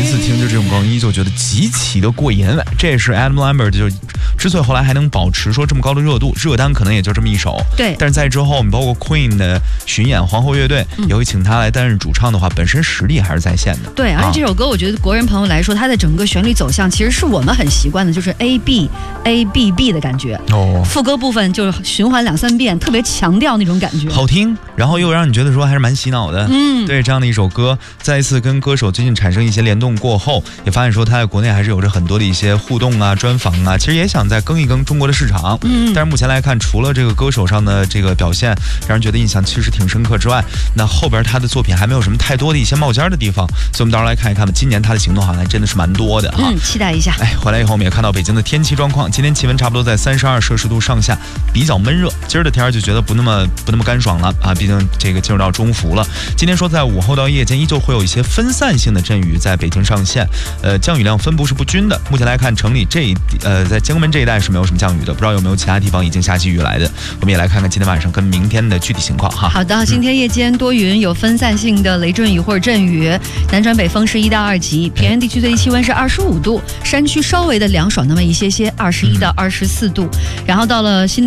一次听着这种高音依旧觉得极其的过瘾。这也是 Adam Lambert 就之所以后来还能保持说这么高的热度，热单可能也就这么一首。 对， 但是在之后我们包括 Queen 的巡演皇后乐队也会请他来担任主唱的话，本身实力还是在线的。 对，而且这首歌我觉得国人朋友来说，它的整个旋律走向其实是我们很习惯的，就是 A B A B B 的感觉。副歌部分就是循环2-3遍，特别强调那种感觉， 好听，然后又让你觉得说还是蛮洗脑的。对，这样的一首歌，再一次跟歌手最近产生一些联动过后，也发现说他在国内还是有着很多的一些互动啊、专访啊，其实也想再更一更中国的市场。但是目前来看，除了这个歌手上的这个表现让人觉得印象其实挺深刻之外，那后边他的作品还没有什么太多的一些冒尖的地方，所以我们到时候来看一看吧。今年他的行动好像真的是蛮多的哈， 期待一下。 回来以后我们也看到北京的天气状况，今天气温差不多在32摄氏度上下，比较闷热。今儿的天就觉得不那么干爽了啊，毕竟这个进入到中伏了。今天说在午后到夜间依旧会有一些分散性的阵雨在北京上线，降雨量分布是不均的。目前来看，城里在江门这一带是没有什么降雨的，不知道有没有其他地方已经下起雨来的。我们也来看看今天晚上跟明天的具体情况哈。 好的，今天夜间多云，有分散性的雷阵雨或者阵雨，南转北风是1到2级，平原地区最低气温是25度，山区稍微的凉爽那么一些，21到24度。然后到了新